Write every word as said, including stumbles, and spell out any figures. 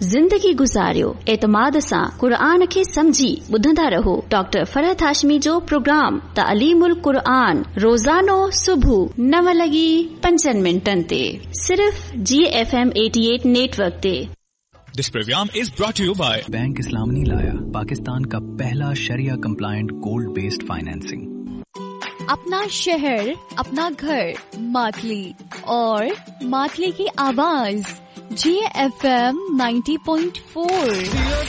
ज़िंदगी गुज़ारियो एतमाद सां क़ुरान खे समझी ॿुधंदा रहो डॉक्टर फरहत हाशमी जो प्रोग्राम तालीमुल क़ुरान रोज़ानो सुबुह नव लॻी पंजनि मिंटनि ते सिर्फ़ जी एफ एम अठासी नेटवर्क ते। This program is brought to you by bank इस्लाम ने लाया पाकिस्तान का पहला शरिया कंप्लायंट गोल्ड बेस्ड फाइनेंसिंग। अपना शहर, अपना घर, मातली और मातली की आवाज जी F M ninety point four.